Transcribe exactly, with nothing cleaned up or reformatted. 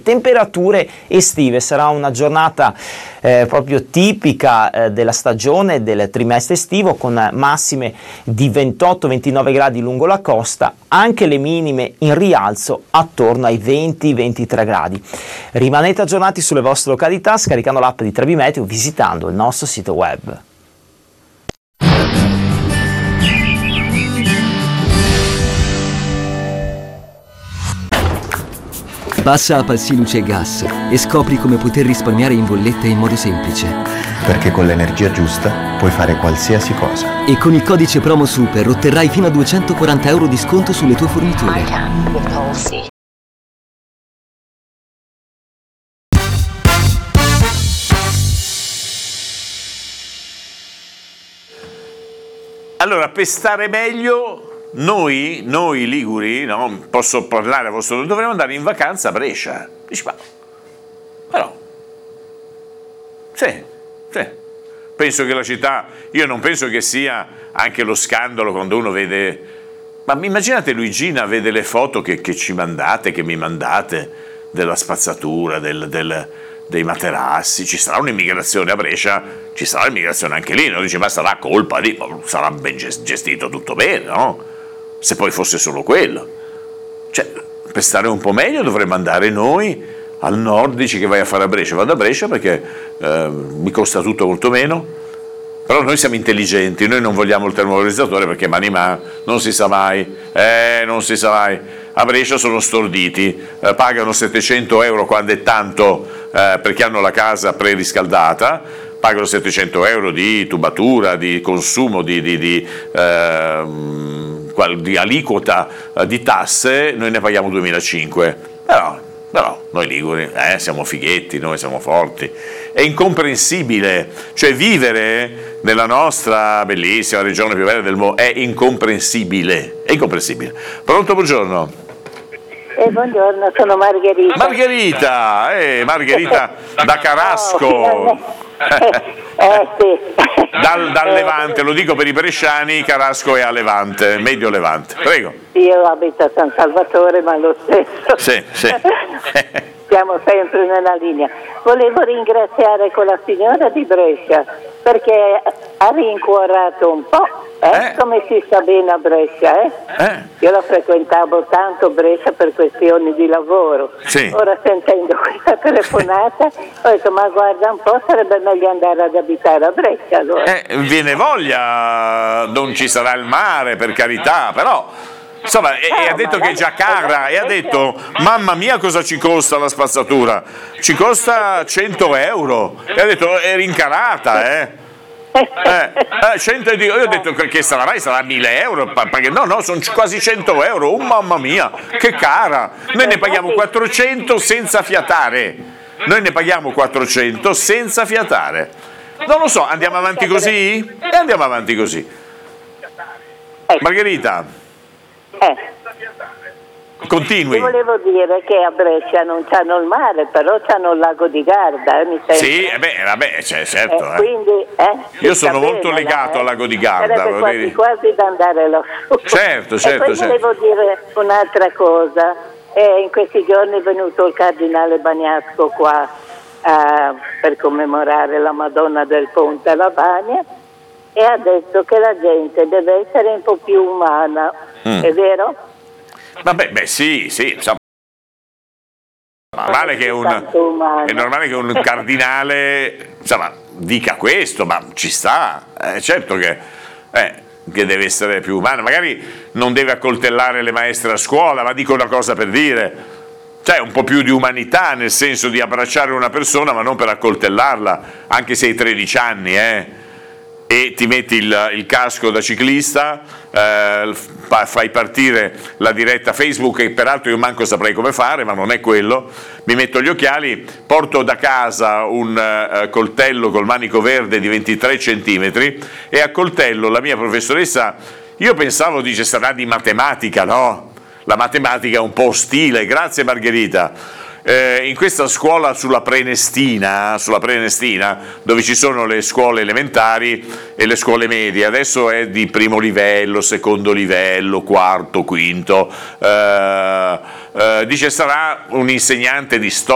temperature estive. Sarà una giornata eh, proprio tipica eh, della stagione, del trimestre estivo, con massime di ventotto ventinove gradi lungo la costa, anche le minime in rialzo attorno ai venti ventitré gradi. Rimanete aggiornati sulle vostre località scaricando l'app di Trebi Meteo, visitando il nostro sito web. Passa a Palsi Luce e Gas e scopri come poter risparmiare in bolletta in modo semplice. Perché con l'energia giusta puoi fare qualsiasi cosa. E con il codice promo SUPER otterrai fino a duecentoquaranta euro di sconto sulle tue forniture. Allora, per stare meglio... Noi, noi liguri, no, posso parlare a vostro nome, dovremmo andare in vacanza a Brescia. Dici, ma, però, sì, sì, penso che la città, io non penso che sia anche lo scandalo quando uno vede, ma immaginate Luigina vede le foto che, che ci mandate, che mi mandate, della spazzatura, del, del, dei materassi, ci sarà un'immigrazione a Brescia, ci sarà l'immigrazione anche lì, no? Dice, ma sarà colpa di, sarà ben gestito tutto bene, no? Se poi fosse solo quello, cioè per stare un po' meglio dovremmo andare noi al nord. Dici che vai a fare a Brescia, vado a Brescia perché eh, mi costa tutto molto meno, però noi siamo intelligenti, noi non vogliamo il termovalorizzatore perché mani ma non si sa mai, eh, non si sa mai, a Brescia sono storditi, eh, pagano settecento euro quando è tanto eh, perché hanno la casa preriscaldata, pagano settecento euro di tubatura, di consumo, di, di, di eh, di aliquota di tasse, noi ne paghiamo duemilacinquecento, però, però noi liguri eh, siamo fighetti, noi siamo forti, è incomprensibile, cioè vivere nella nostra bellissima regione più bella del mondo è incomprensibile, è incomprensibile. Pronto, buongiorno. Eh, buongiorno, sono Margherita. Margherita, eh, Margherita da Carasco. Oh, eh, eh, sì. Dal, dal Levante, lo dico per i bresciani, Carasco è a Levante, medio Levante. Prego. Io abito a San Salvatore, ma lo stesso. Sì, sì. Siamo sempre nella linea. Volevo ringraziare quella signora di Brescia perché ha rincuorato un po', eh, eh? come si sta bene a Brescia. Eh? Eh? Io la frequentavo tanto Brescia per questioni di lavoro. Sì. Ora sentendo questa telefonata ho detto, ma guarda un po', sarebbe meglio andare ad abitare a Brescia allora. Eh, viene voglia, non ci sarà il mare per carità, però... Insomma, e, e ha detto che è già cara, e ha detto, mamma mia cosa ci costa la spazzatura, ci costa cento euro, e ha detto è rincarata, eh. Eh, eh, cento, io ho detto che sarà mai, sarà mille euro, perché no, no, sono quasi cento euro, oh mamma mia, che cara, noi ne paghiamo quattrocento senza fiatare, noi ne paghiamo quattrocento senza fiatare, non lo so, andiamo avanti così? E andiamo avanti così. Margherita. Eh. Continui. Io volevo dire che a Brescia non c'hanno il mare, però c'hanno il lago di Garda, eh, mi sembra. Sì, eh beh, vabbè, cioè, certo. Eh, eh. Quindi, eh, Io sono molto bene, legato là, al lago di Garda. Sarebbe quasi, dire. quasi da andare lassù. Certo, certo, e poi certo. volevo dire un'altra cosa. Eh, in questi giorni è venuto il cardinale Bagnasco qua eh, per commemorare la Madonna del Ponte alla Bagna e ha detto che la gente deve essere un po' più umana, mm. è vero? Vabbè, beh sì, sì, insomma, è normale che un, è normale che un cardinale insomma, dica questo, ma ci sta, eh, certo che, eh, che deve essere più umano, magari non deve accoltellare le maestre a scuola, ma dico una cosa per dire, cioè un po' più di umanità, nel senso di abbracciare una persona ma non per accoltellarla, anche se hai tredici anni, eh. E ti metti il, il casco da ciclista, eh, fai partire la diretta Facebook, che peraltro io manco saprei come fare, ma non è quello, mi metto gli occhiali, porto da casa un uh, coltello col manico verde di ventitré centimetri e accoltello la mia professoressa, io pensavo dice sarà di matematica, no? La matematica è un po' ostile, grazie Margherita. Eh, in questa scuola sulla Prenestina, sulla Prenestina, dove ci sono le scuole elementari e le scuole medie, adesso è di primo livello, secondo livello, quarto, quinto, eh, eh, dice sarà un insegnante di storia